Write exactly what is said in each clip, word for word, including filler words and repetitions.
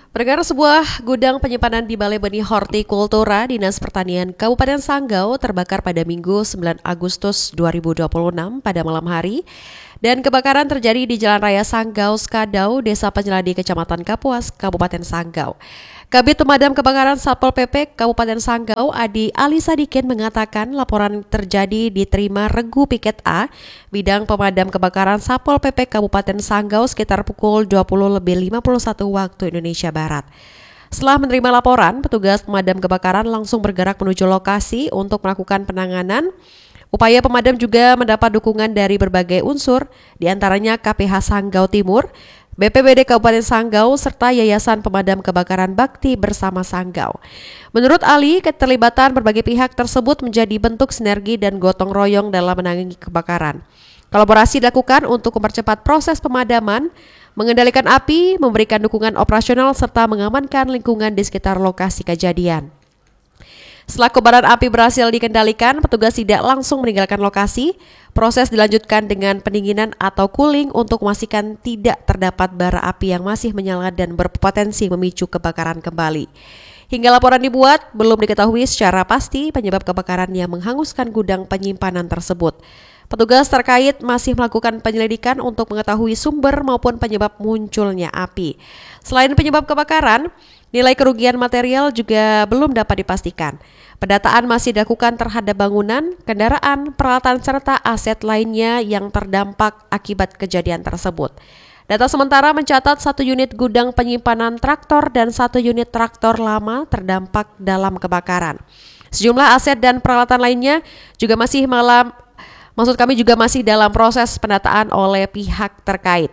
Pendengar, sebuah gudang penyimpanan di Balai Benih Hortikultura Dinas Pertanian Kabupaten Sanggau terbakar pada Minggu sembilan Agustus dua ribu dua puluh enam pada malam hari. Dan kebakaran terjadi di Jalan Raya Sanggau Skadau, Desa Penjeladi, Kecamatan Kapuas, Kabupaten Sanggau. Kabid Pemadam Kebakaran Satpol P P Kabupaten Sanggau, Adi Ali Sadikin, mengatakan laporan terjadi diterima Regu Piket A, Bidang Pemadam Kebakaran Satpol P P Kabupaten Sanggau sekitar pukul dua puluh lebih lima puluh satu waktu Indonesia Barat. Setelah menerima laporan, petugas pemadam kebakaran langsung bergerak menuju lokasi untuk melakukan penanganan. Upaya pemadam juga mendapat dukungan dari berbagai unsur, diantaranya K P H Sanggau Timur, B P B D Kabupaten Sanggau, serta Yayasan Pemadam Kebakaran Bakti Bersama Sanggau. Menurut Ali, keterlibatan berbagai pihak tersebut menjadi bentuk sinergi dan gotong royong dalam menangani kebakaran. Kolaborasi dilakukan untuk mempercepat proses pemadaman, mengendalikan api, memberikan dukungan operasional, serta mengamankan lingkungan di sekitar lokasi kejadian. Setelah kobaran api berhasil dikendalikan, petugas tidak langsung meninggalkan lokasi. Proses dilanjutkan dengan pendinginan atau cooling untuk memastikan tidak terdapat bara api yang masih menyala dan berpotensi memicu kebakaran kembali. Hingga laporan dibuat, belum diketahui secara pasti penyebab kebakaran yang menghanguskan gudang penyimpanan tersebut. Petugas terkait masih melakukan penyelidikan untuk mengetahui sumber maupun penyebab munculnya api. Selain penyebab kebakaran, nilai kerugian material juga belum dapat dipastikan. Pendataan masih dilakukan terhadap bangunan, kendaraan, peralatan, serta aset lainnya yang terdampak akibat kejadian tersebut. Data sementara mencatat satu unit gudang penyimpanan traktor dan satu unit traktor lama terdampak dalam kebakaran. Sejumlah aset dan peralatan lainnya juga masih malam, maksud kami juga masih dalam proses pendataan oleh pihak terkait.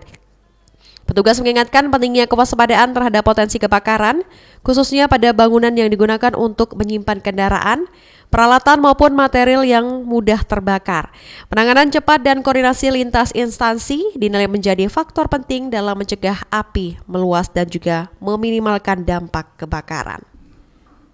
Petugas mengingatkan pentingnya kewaspadaan terhadap potensi kebakaran, khususnya pada bangunan yang digunakan untuk menyimpan kendaraan, peralatan maupun material yang mudah terbakar. Penanganan cepat dan koordinasi lintas instansi dinilai menjadi faktor penting dalam mencegah api meluas dan juga meminimalkan dampak kebakaran.